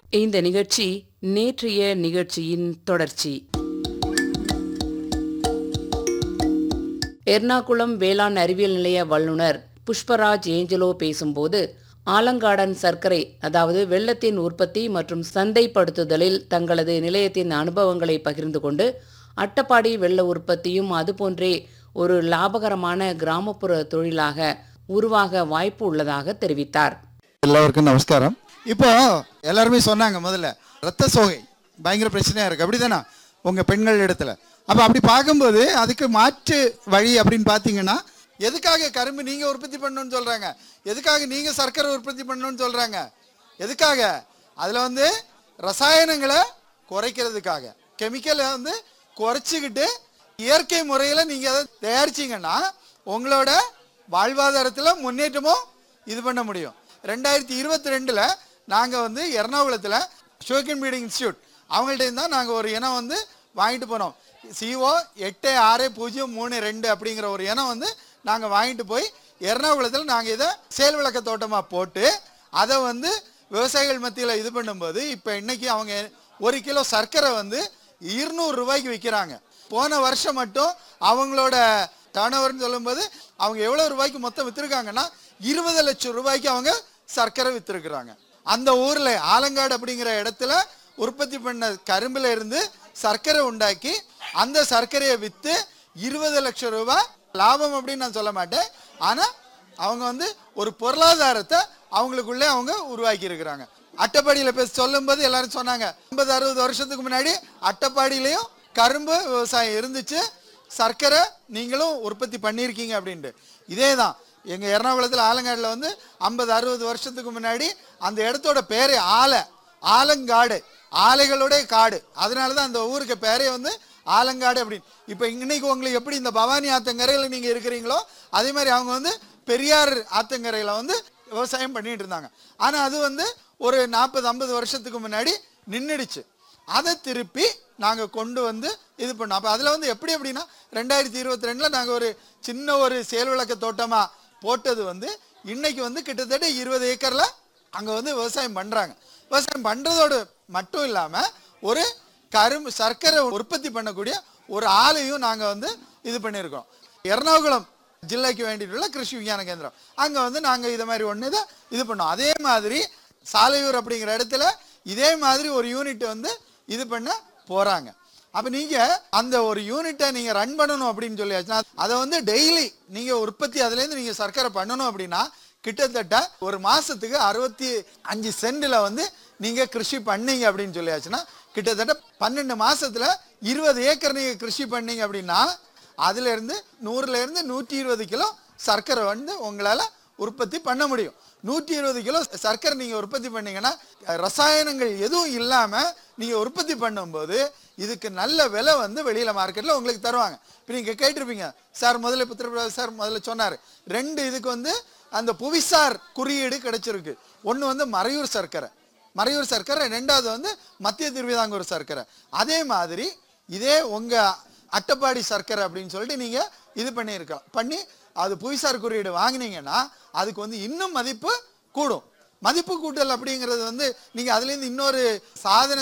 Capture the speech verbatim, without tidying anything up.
இந்த நிகழ்ச்சி நேற்றைய நிகழ்ச்சியின் தொடர்ச்சி. எர்ணாகுளம் வேளாண் அறிவியல் நிலைய வல்லுநர் புஷ்பராஜ் ஏஞ்சலோ பேசும்போது, ஆலங்காடன் சர்க்கரை அதாவது வெல்லத்தின் உற்பத்தி மற்றும் சந்தைப்படுத்துதலில் தங்களது நிலையத்தின் அனுபவங்களை பகிர்ந்து கொண்டு, அட்டப்பாடி வெள்ள உற்பத்தியும் அதுபோன்றே ஒரு லாபகரமான கிராமப்புற தொழிலாக உருவாக வாய்ப்பு உள்ளதாக தெரிவித்தார். எல்லாருக்கும் நமஸ்காரம். இப்போ எல்லாருமே சொன்னாங்க, முதல்ல ரத்த சோகை பயங்கர பிரச்சனையா இருக்கு, அப்படிதானே உங்க பெண்கள் இடத்துல. அப்ப அப்படி பார்க்கும்போது அதுக்கு மாற்று வழி அப்படின்னு பார்த்தீங்கன்னா, எதுக்காக கரும்பு நீங்க உற்பத்தி பண்ணணும்னு சொல்றாங்க, எதுக்காக நீங்க சர்க்கரை உற்பத்தி பண்ணணும்னு சொல்றாங்க, எதுக்காக? அதுல வந்து ரசாயனங்களை குறைக்கிறதுக்காக, கெமிக்கலை வந்து குறைச்சிக்கிட்டு இயற்கை முறையில் நீங்கள் அதை தயாரிச்சிங்கன்னா உங்களோட வாழ்வாதாரத்தில் முன்னேற்றமும் இது பண்ண முடியும். ரெண்டாயிரத்தி இருபத்தி ரெண்டில் நாங்கள் வந்து எர்ணாகுளத்தில் ஷோக்கின் பீடிங் இன்ஸ்டியூட் அவங்கள்ட்ட தான் நாங்கள் ஒரு இனம் வந்து வாங்கிட்டு போனோம். சிஓ எட்டு ஆறு பூஜ்ஜியம் மூணு ரெண்டு அப்படிங்கிற ஒரு இனம் வந்து நாங்கள் வாங்கிட்டு போய் எர்ணாகுளத்தில் நாங்கள் இதை செயல் விளக்க தோட்டமாக போட்டு அதை வந்து விவசாயிகள் மத்தியில் இது பண்ணும்போது இப்போ இன்னைக்கு அவங்க ஒரு கிலோ சர்க்கரை வந்து இருநூறு ரூபாய்க்கு விற்கிறாங்க. போன வருஷம் மட்டும் அவங்களோட டர்ன் ஓவர்னு சொல்லும்போது அவங்க எவ்வளோ ரூபாய்க்கு மொத்தம் விற்றுருக்காங்கன்னா இருபது லட்சம் ரூபாய்க்கு அவங்க சர்க்கரை விற்றுருக்குறாங்க. அந்த ஊரில் ஆலங்காடு அப்படிங்கிற இடத்துல உற்பத்தி பண்ண கரும்புல இருந்து சர்க்கரை உண்டாக்கி அந்த சர்க்கரையை விற்று இருபது லட்சம் ரூபாய் லாபம் அப்படின்னு நான் சொல்ல மாட்டேன், ஆனால் அவங்க வந்து ஒரு பொருளாதாரத்தை அவங்களுக்குள்ளே அவங்க உருவாக்கி இருக்கிறாங்க. அட்டப்பாடியில் பேச சொல்லும்போது எல்லாரும் சொன்னாங்க, ஐம்பது அறுபது வருஷத்துக்கு முன்னாடி அட்டப்பாடியிலையும் கரும்பு விவசாயம் இருந்துச்சு, சர்க்கரை நீங்களும் உற்பத்தி பண்ணியிருக்கீங்க அப்படின்ட்டு. இதே தான் எங்கள் எர்ணாகுளத்தில் ஆலங்காடில் வந்து ஐம்பது அறுபது வருஷத்துக்கு முன்னாடி அந்த இடத்தோட பேரே ஆலை, ஆலங்காடு, ஆலைகளுடைய காடு, அதனால தான் அந்த ஊருக்கு பேரே வந்து ஆலங்காடு அப்படின்னு. இப்போ இன்னைக்கு உங்களுக்கு எப்படி இந்த பவானி ஆத்தங்கரையில் நீங்கள் இருக்கிறீங்களோ அதே மாதிரி அவங்க வந்து பெரியார் ஆத்தங்கரையில் வந்து விவசாயம் பண்ணிட்டு இருந்தாங்க. ஆனால் அது வந்து ஒரு நாற்பது ஐம்பது வருஷத்துக்கு முன்னாடி நின்றுடுச்சு. அதை திருப்பி நாங்கள் கொண்டு வந்து இது பண்ணோம். அப்போ அதில் வந்து எப்படி அப்படின்னா ரெண்டாயிரத்தி இருபத்தி ரெண்டில் நாங்கள் ஒரு சின்ன ஒரு செயல் விளக்க தோட்டமாக போட்டது வந்து இன்னைக்கு வந்து கிட்டத்தட்ட இருபது ஏக்கரில் அங்கே வந்து விவசாயம் பண்ணுறாங்க. விவசாயம் பண்ணுறதோடு மட்டும் இல்லாமல் ஒரு கரும்பு சர்க்கரை உற்பத்தி பண்ணக்கூடிய ஒரு ஆலையும் நாங்கள் வந்து இது பண்ணியிருக்கோம். எர்ணாகுளம் ஜில்லைக்கு வேண்டிയിട്ടുள்ள கிருஷி விஞ்ஞான கேந்திரம் அங்கே வந்து நாங்கள் இதை மாதிரி ஒன்று இதை இது பண்ணோம். அதே மாதிரி சாலையூர் அப்படிங்கிற இடத்துல இதே மாதிரி ஒரு யூனிட் வந்து இது பண்ண போகிறாங்க. அப்போ நீங்கள் அந்த ஒரு யூனிட்டை நீங்கள் ரன் பண்ணணும் அப்படின்னு சொல்லியாச்சுன்னா அதை வந்து டெய்லி நீங்கள் உற்பத்தி அதுலேருந்து நீங்கள் சர்க்கரை பண்ணணும் அப்படின்னா கிட்டத்தட்ட ஒரு மாதத்துக்கு அறுபத்தி அஞ்சு சென்டில் வந்து நீங்கள் கிருஷி பண்ணீங்க அப்படின்னு சொல்லியாச்சுன்னா கிட்டத்தட்ட பன்னெண்டு மாதத்தில் இருபது ஏக்கர் நீங்கள் கிருஷி பண்ணீங்க அப்படின்னா அதுலேருந்து நூறுலேருந்து நூற்றி இருபது கிலோ சர்க்கரை வந்து உங்களால் உற்பத்தி பண்ண முடியும். நூற்றி இருபது கிலோ சர்க்கரை நீங்கள் உற்பத்தி பண்ணீங்கன்னா ரசாயனங்கள் எதுவும் இல்லாமல் நீங்கள் உற்பத்தி பண்ணும்போது இதுக்கு நல்ல விலை வந்து வெளியில் மார்க்கெட்டில் உங்களுக்கு தருவாங்க. இப்போ நீங்கள் கேட்டிருப்பீங்க, சார் முதல்ல புத்திரபிரதா சார் முதல்ல சொன்னார் ரெண்டு இதுக்கு வந்து அந்த புவிசார் குறியீடு கிடைச்சிருக்கு. ஒன்று வந்து மறையூர் சர்க்கரை, மறையூர் சர்க்கரை, ரெண்டாவது வந்து மத்திய திருவிதாங்கூர் சர்க்கரை. அதே மாதிரி இதே உங்கள் அட்டப்பாடி சர்க்கரை அப்படின்னு சொல்லிட்டு நீங்கள் இது பண்ணியிருக்கோம் பண்ணி அது புவிசார் குறியீடு வாங்கினீங்கன்னா அதுக்கு வந்து இன்னும் மதிப்பு கூடும். மதிப்பு கூட்டல் அப்படிங்கிறது வந்து நீங்கள் அதுலேருந்து இன்னொரு சாதனை